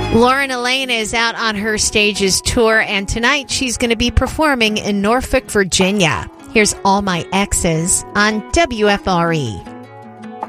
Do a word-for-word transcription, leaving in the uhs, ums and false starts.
Lauren Elaine is out on her Stages tour, and tonight she's going to be performing in Norfolk, Virginia. Here's All My Exes on W F R E.